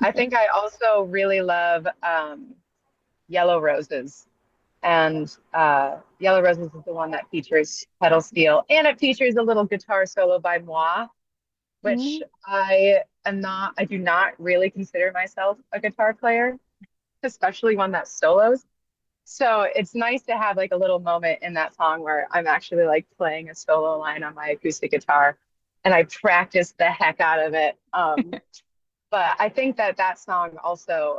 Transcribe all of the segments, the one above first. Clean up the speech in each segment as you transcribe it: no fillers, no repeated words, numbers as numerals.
I think I also really love Yellow Roses. And Yellow Roses is the one that features pedal steel and it features a little guitar solo by Moi, which Mm. I do not really consider myself a guitar player, especially one that solos. So it's nice to have like a little moment in that song where I'm actually like playing a solo line on my acoustic guitar and I practice the heck out of it. But I think that that song also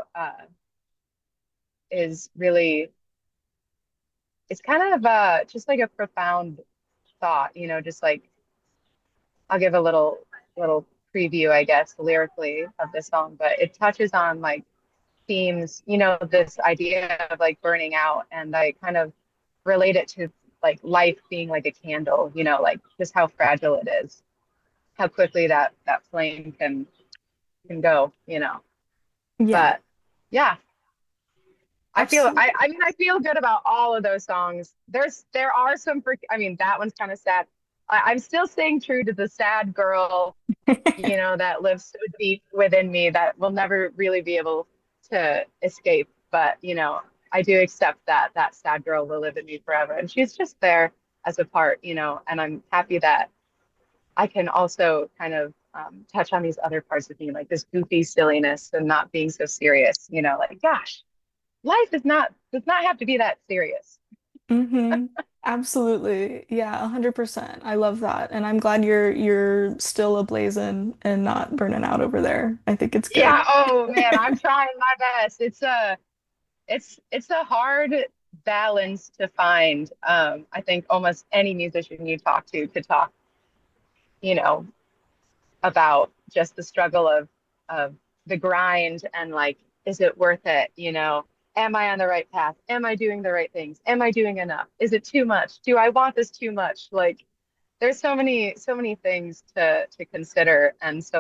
is really, it's kind of just like a profound thought, you know, just like I'll give a little preview, I guess, lyrically of this song, but it touches on like themes, you know, this idea of like burning out and I kind of relate it to like life being like a candle, you know, like just how fragile it is, how quickly that flame can go, you know. Yeah, But yeah, absolutely. I mean I feel good about all of those songs. There are some I mean that one's kind of sad. I'm still staying true to the sad girl, you know, that lives so deep within me that will never really be able to escape. But, you know, I do accept that that sad girl will live in me forever. And she's just there as a part, you know, and I'm happy that I can also kind of touch on these other parts of me, like this goofy silliness and not being so serious, you know, like, gosh, life does not have to be that serious. Hmm. Absolutely. Yeah, 100%. I love that. And I'm glad you're still ablazing and not burning out over there. I think it's good. Yeah, oh man, I'm trying my best. It's a hard balance to find. I think almost any musician you talk to could talk, you know, about just the struggle of the grind and like, is it worth it? You know, am I on the right path? Am I doing the right things? Am I doing enough? Is it too much? Do I want this too much? Like, there's so many things to consider and so